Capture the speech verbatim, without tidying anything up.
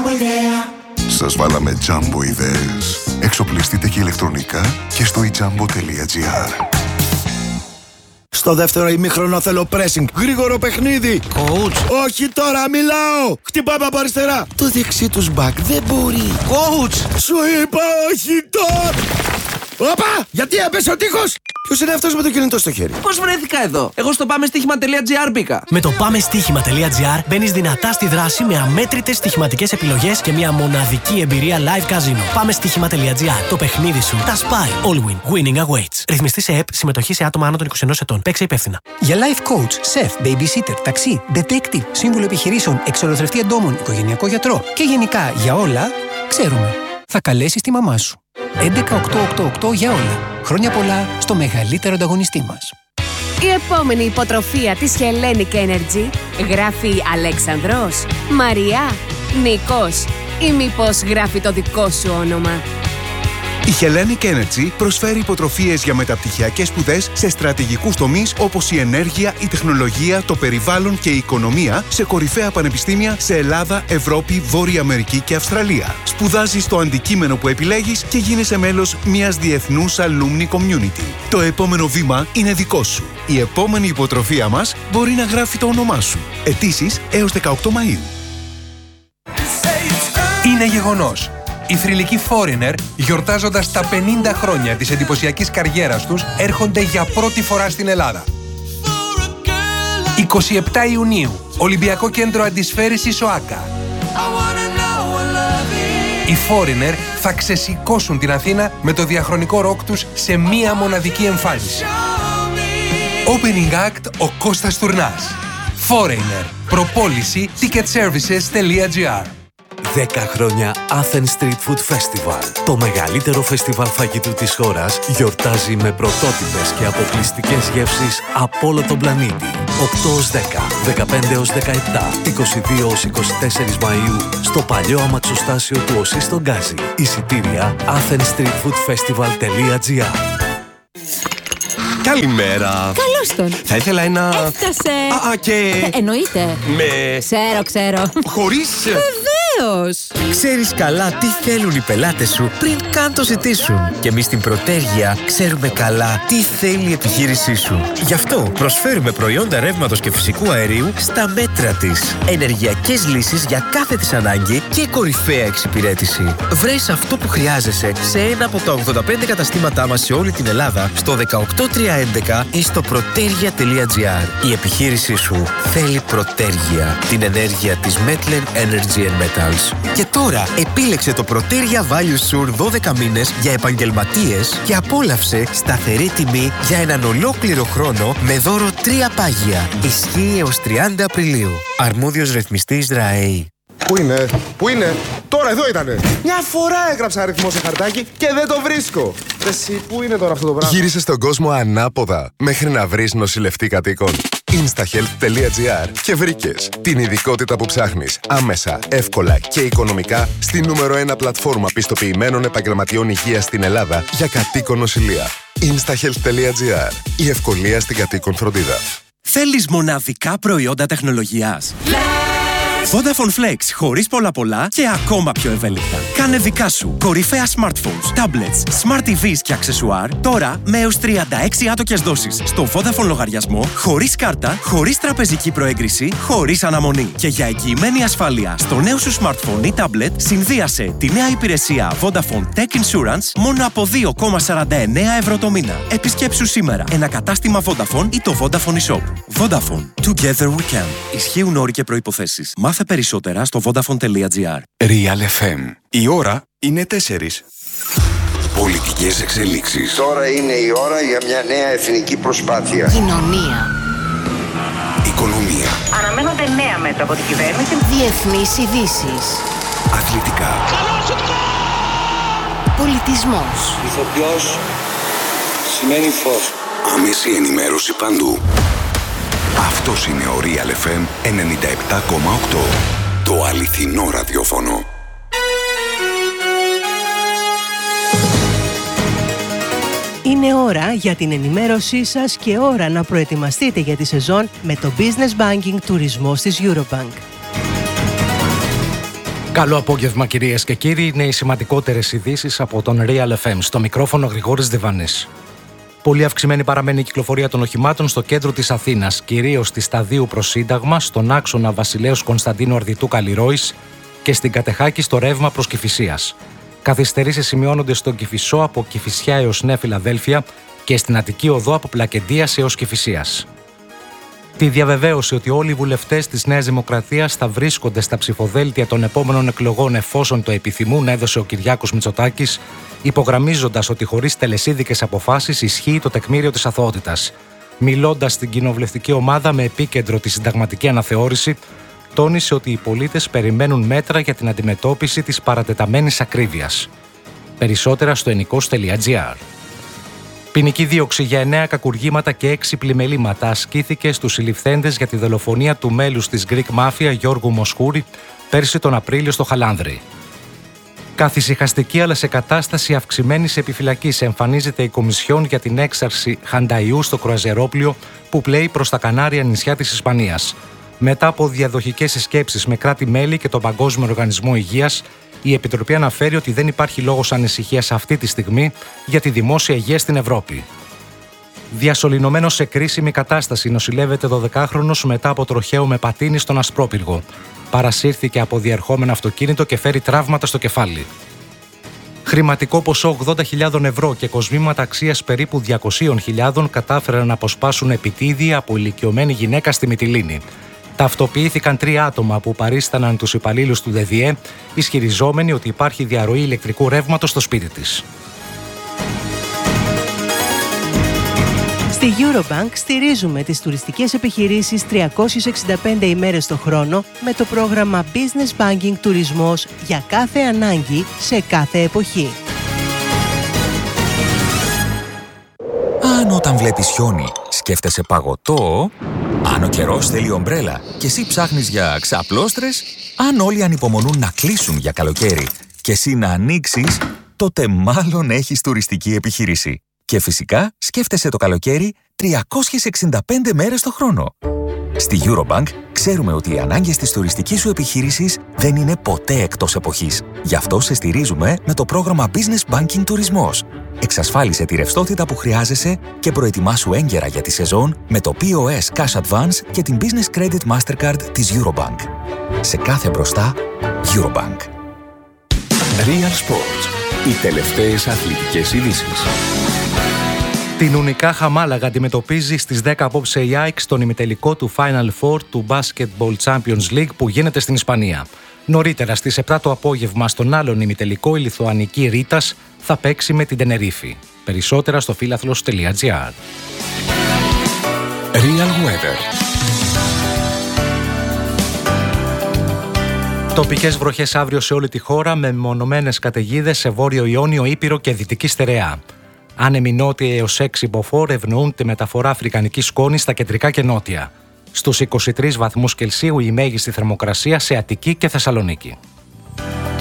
Jumbo ιδέα. Σας βάλαμε Jumbo ιδέες. Εξοπλιστείτε και ηλεκτρονικά και στο i jumbo τελεία gr. Στο δεύτερο ημίχρονο θέλω pressing. Γρήγορο παιχνίδι. Coach. Όχι τώρα, μιλάω. Χτυπάμε από αριστερά. Το δεξί τους μπακ δεν μπορεί. Coach. Σου είπα όχι τώρα. Όπα! Γιατί έπεσε ο τείχος! Ποιος είναι αυτός με το κινητό στο χέρι? Πώς βρέθηκα εδώ? Εγώ στο πάμε στοίχημα τελεία gr μπήκα. Με το πάμε στοίχημα τελεία gr μπαίνεις δυνατά στη δράση με αμέτρητες στοιχηματικές επιλογές και μια μοναδική εμπειρία live casino. Πάμε στοίχημα τελεία gr. Το παιχνίδι σου τα σπάει. All win. Winning awaits. Ρυθμιστή σε ΕΠ. Συμμετοχή σε άτομα άνω των είκοσι ενός ετών. Παίξε υπεύθυνα. Για life coach, chef, babysitter, ταξί, detective, σύμβουλο επιχειρήσεων, εξολοθρευτή εντόμων, οικογενειακό γιατρό και γενικά για όλα, ξέρουμε. Θα καλέσεις τη μαμά σου. έντεκα οκτώ οκτώ οκτώ για όλα. Χρόνια πολλά στο μεγαλύτερο ανταγωνιστή μας. Η επόμενη υποτροφία της Hellenic Energy γράφει Αλέξανδρος, Μαριά, Νίκος ή μήπως γράφει το δικό σου όνομα? Η Hellenic Energy προσφέρει υποτροφίες για μεταπτυχιακές σπουδές σε στρατηγικούς τομείς όπως η ενέργεια, η τεχνολογία, το περιβάλλον και η οικονομία σε κορυφαία πανεπιστήμια σε Ελλάδα, Ευρώπη, Βόρεια Αμερική και Αυστραλία. Σπουδάζεις το αντικείμενο που επιλέγεις και γίνεσαι μέλος μιας διεθνούς alumni community. Το επόμενο βήμα είναι δικό σου. Η επόμενη υποτροφία μας μπορεί να γράφει το όνομά σου. Αιτήσεις έως δεκαοκτώ Μαΐου. Είναι γεγονός. Οι θρυλικοί Foreigner, γιορτάζοντας τα πενήντα χρόνια της εντυπωσιακής καριέρας τους, έρχονται για πρώτη φορά στην Ελλάδα. είκοσι επτά Ιουνίου, Ολυμπιακό Κέντρο Αντισφαίρησης ΟΑΚΑ. Οι Foreigner θα ξεσηκώσουν την Αθήνα με το διαχρονικό ροκ τους σε μία μοναδική εμφάνιση. Opening Act ο Κώστας Τουρνάς. Foreigner. Προπόληση ticketservices τελεία gr. δέκα χρόνια Athens Street Food Festival. Το μεγαλύτερο φεστιβάλ φαγητού της χώρας γιορτάζει με πρωτότυπες και αποκλειστικές γεύσεις από όλο τον πλανήτη. οκτώ έως δέκα, δεκαπέντε έως δεκαεπτά, είκοσι δύο έως είκοσι τέσσερα Μαΐου στο παλιό αμαξοστάσιο του ΟΣΥ στον Γκάζι. Εισιτήρια athens street food festival τελεία gr. Καλημέρα. Καλώς τον. Θα ήθελα ένα... Έφτασε. Α, α και... Ε, εννοείται. Με... Ξέρω, ξέρω. Χωρίς... Βεβαίως. Ξέρεις καλά τι θέλουν οι πελάτες σου πριν καν το ζητήσουν. Και εμείς στην Πρωτέργεια ξέρουμε καλά τι θέλει η επιχείρησή σου. Γι' αυτό προσφέρουμε προϊόντα ρεύματος και φυσικού αερίου στα μέτρα της. Ενεργειακές λύσεις για κάθε της ανάγκη και κορυφαία εξυπηρέτηση. Βρες αυτό που χρειάζεσαι σε ένα από τα ογδόντα πέντε καταστήματά μας σε όλη την Ελλάδα, στο δεκαοκτώ τριακόσια έντεκα ή στο protergia τελεία gr. Η επιχείρησή σου θέλει Πρωτέργεια, την ενέργεια της Metlen Energy and Metals. Και τώρα επίλεξε το Protergia Value Sur δώδεκα μήνες για επαγγελματίες και απόλαυσε σταθερή τιμή για έναν ολόκληρο χρόνο με δώρο τρία πάγια. Ισχύει έως τριάντα Απριλίου. Αρμόδιος ρυθμιστής ΡΑΕΗ. Πού είναι, πού είναι, τώρα εδώ ήτανε. Μια φορά έγραψα αριθμό σε χαρτάκι και δεν το βρίσκω. Εσύ, πού είναι τώρα αυτό το πράγμα? Γύρισε στον κόσμο ανάποδα μέχρι να βρεις νοσηλευτή κατοίκων. instahealth τελεία gr και βρήκες την ειδικότητα που ψάχνεις άμεσα, εύκολα και οικονομικά στη νούμερο ένα πλατφόρμα πιστοποιημένων επαγγελματιών υγείας στην Ελλάδα για κατοίκον νοσηλεία. instahealth τελεία gr. Η ευκολία στην κατοίκον φροντίδα. Θέλεις μοναδικά προϊόντα τεχνολογίας? Vodafone Flex, χωρίς πολλά πολλά και ακόμα πιο ευέλικτα. Κάνε δικά σου κορυφαία smartphones, tablets, smart τι βις και αξεσουάρ τώρα με έως τριάντα έξι άτοκες δόσεις στο Vodafone λογαριασμό, χωρίς κάρτα, χωρίς τραπεζική προέγκριση, χωρίς αναμονή. Και για εγγυημένη ασφάλεια στο νέο σου smartphone ή tablet, συνδύασε τη νέα υπηρεσία Vodafone Tech Insurance μόνο από δύο κόμμα σαράντα εννέα ευρώ το μήνα. Επισκέψου σήμερα ένα κατάστημα Vodafone ή το Vodafone eShop. Vodafone. Together we can. Ισχύουν όροι και προϋποθέσεις. Μάθε περισσότερα στο vodafone τελεία gr. Real εφ εμ. Η ώρα είναι τέσσερις. Πολιτικές εξελίξεις. Τώρα είναι η ώρα για μια νέα εθνική προσπάθεια. Κοινωνία. Οικονομία. Αναμένονται νέα μέτρα από την κυβέρνηση. Διεθνείς ειδήσεις. Αθλητικά. Πολιτισμός. Ηθοποιός σημαίνει φως. Άμεση ενημέρωση παντού. Αυτός είναι ο Real εφ εμ ενενήντα επτά κόμμα οκτώ. Το αληθινό ραδιόφωνο. Είναι ώρα για την ενημέρωσή σας και ώρα να προετοιμαστείτε για τη σεζόν με το Business Banking τουρισμός της Eurobank. Καλό απόγευμα, κυρίες και κύριοι. Είναι οι σημαντικότερες ειδήσεις από τον Real εφ εμ. Στο μικρόφωνο Γρηγόρης Διβανής. Πολύ αυξημένη παραμένει η κυκλοφορία των οχημάτων στο κέντρο της Αθήνας, κυρίως στη Σταδίου προς Σύνταγμα, στον άξονα Βασιλέως Κωνσταντίνου Αρδιτού Καλλιρόης και στην Κατεχάκη στο ρεύμα προς Κηφισίας. Καθυστερήσεις σημειώνονται στον Κηφισό από Κηφισιά έως Νέα Φιλαδέλφια και στην Αττική Οδό από Πλακεντίας έως Κηφισίας. Τη διαβεβαίωση ότι όλοι οι βουλευτές της Νέας Δημοκρατίας θα βρίσκονται στα ψηφοδέλτια των επόμενων εκλογών εφόσον το επιθυμούν έδωσε ο Κυριάκος Μητσοτάκης, υπογραμμίζοντας ότι χωρίς τελεσίδικες αποφάσεις ισχύει το τεκμήριο της αθωότητας. Μιλώντας στην κοινοβουλευτική ομάδα με επίκεντρο τη συνταγματική αναθεώρηση, τόνισε ότι οι πολίτες περιμένουν μέτρα για την αντιμετώπιση της παρατεταμένης ακρίβειας. Περισσότερα στο ενικός τελεία τζι άρ. Ποινική δίωξη για εννέα κακουργήματα και έξι πλημελήματα ασκήθηκε στους συλληφθέντες για τη δολοφονία του μέλους της Greek Mafia Γιώργου Μοσχούρη πέρσι τον Απρίλιο στο Χαλάνδρι. Καθησυχαστική αλλά σε κατάσταση αυξημένης επιφυλακής εμφανίζεται η Κομισιόν για την έξαρση Χανταϊού στο κρουαζιερόπλιο που πλέει προς τα Κανάρια νησιά της Ισπανίας. Μετά από διαδοχικές συσκέψεις με κράτη-μέλη και τον Παγκόσμιο Οργανισμό Υγείας, η Επιτροπή αναφέρει ότι δεν υπάρχει λόγος ανησυχίας αυτή τη στιγμή για τη δημόσια υγεία στην Ευρώπη. Διασωληνωμένος σε κρίσιμη κατάσταση νοσηλεύεται δωδεκάχρονος μετά από τροχαίο με πατίνι στον Ασπρόπυργο. Παρασύρθηκε από διερχόμενο αυτοκίνητο και φέρει τραύματα στο κεφάλι. Χρηματικό ποσό ογδόντα χιλιάδες ευρώ και κοσμήματα αξίας περίπου διακόσιες χιλιάδες κατάφεραν να αποσπάσουν επιτίδια από ηλικιωμένη γυναίκα στη Μυτιλήνη. Ταυτοποιήθηκαν τρία άτομα που παρίσταναν τους υπαλλήλους του ΔΕΔΙΕ, ισχυριζόμενοι ότι υπάρχει διαρροή ηλεκτρικού ρεύματος στο σπίτι της. Στη Eurobank στηρίζουμε τις τουριστικές επιχειρήσεις τριακόσιες εξήντα πέντε ημέρες το χρόνο με το πρόγραμμα Business Banking Τουρισμός για κάθε ανάγκη σε κάθε εποχή. Αν όταν βλέπεις χιόνι σκέφτεσαι παγωτό, αν ο καιρός θέλει ομπρέλα και εσύ ψάχνεις για ξαπλώστρες, αν όλοι ανυπομονούν να κλείσουν για καλοκαίρι και εσύ να ανοίξεις, τότε μάλλον έχεις τουριστική επιχείρηση. Και φυσικά σκέφτεσαι το καλοκαίρι τριακόσιες εξήντα πέντε μέρες το χρόνο. Στη Eurobank ξέρουμε ότι οι ανάγκες της τουριστικής σου επιχείρησης δεν είναι ποτέ εκτός εποχής. Γι' αυτό σε στηρίζουμε με το πρόγραμμα Business Banking Τουρισμός. Εξασφάλισε τη ρευστότητα που χρειάζεσαι και προετοιμάσου έγκαιρα για τη σεζόν με το πι ο ες Cash Advance και την Business Credit Mastercard της Eurobank. Σε κάθε μπροστά, Eurobank. Real Sports. Οι τελευταίες αθλητικές ειδήσεις. Την Ουνικάχα Μάλαγα αντιμετωπίζει στις δέκα απόψε η ΑΕΚ στον ημιτελικό του Final Four του Basketball Champions League που γίνεται στην Ισπανία. Νωρίτερα στις επτά το απόγευμα στον άλλον ημιτελικό η Λιθουανική Ρίτας θα παίξει με την Τενερίφη. Περισσότερα στο φίλαθλος τελεία τζι άρ. Real Weather. Τοπικές βροχές αύριο σε όλη τη χώρα με μεμονωμένες καταιγίδες σε Βόρειο Ιόνιο, Ήπειρο και Δυτική Στερεά. Άνεμοι νότια έως έξι μποφόρ ευνοούν τη μεταφορά αφρικανικής σκόνης στα κεντρικά και νότια. Στους είκοσι τρεις βαθμούς Κελσίου η μέγιστη θερμοκρασία σε Αττική και Θεσσαλονίκη.